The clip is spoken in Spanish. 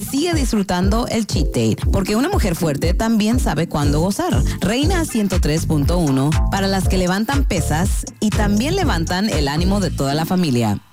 sigue disfrutando el cheat day, porque una mujer fuerte también sabe cuándo gozar. Reina 103.1 para las que levantan pesas y también levantan el ánimo de toda la familia.